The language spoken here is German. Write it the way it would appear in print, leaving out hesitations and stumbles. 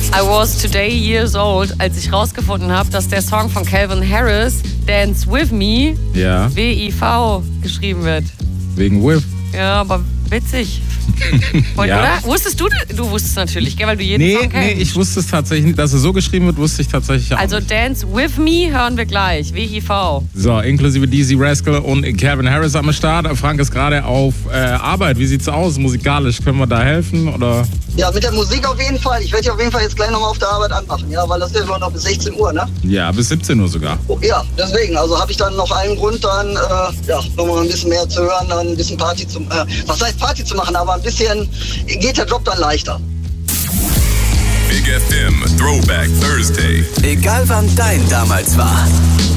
I was today years old, als ich rausgefunden habe, dass der Song von Calvin Harris, Dance With Me, Ja. W-I-V geschrieben wird. Wegen With. Ja, aber witzig. Ja. Oder? Wusstest du? Du wusstest natürlich, gell, weil du jeden Song kennst. Nee, ich wusste es tatsächlich nicht. Dass es so geschrieben wird, wusste ich tatsächlich auch Also nicht. Dance With Me hören wir gleich. W-I-V. So, inklusive Dizzy Rascal und Calvin Harris am Start. Frank ist gerade auf Arbeit. Wie sieht's aus musikalisch? Können wir da helfen? Oder? Ja, mit der Musik auf jeden Fall. Ich werde dich auf jeden Fall jetzt gleich nochmal auf der Arbeit anmachen, ja, weil das ist ja noch bis 16 Uhr, ne? Ja, bis 17 Uhr sogar. Oh, ja, deswegen, also habe ich dann noch einen Grund, dann nochmal ein bisschen mehr zu hören, dann ein bisschen Party zu was heißt Party zu machen, aber ein bisschen geht der Job dann leichter. Big FM Throwback Thursday. Egal wann dein damals war.